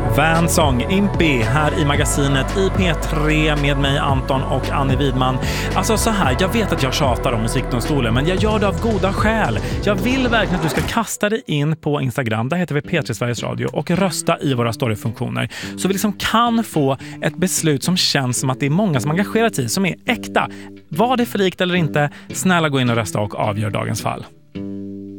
Vansong, Impy här i magasinet i P3 med mig Anton och Annie Widman. Alltså så här, jag vet att jag tjatar om musikdomstolen, men jag gör det av goda skäl. Jag vill verkligen att du ska kasta dig in på Instagram, där heter vi P3 Sveriges Radio, och rösta i våra storyfunktioner. Så vi liksom kan få ett beslut som känns som att det är många som engagerar sig, som är äkta. Var det för likt eller inte? Snälla gå in och rösta och avgör dagens fall.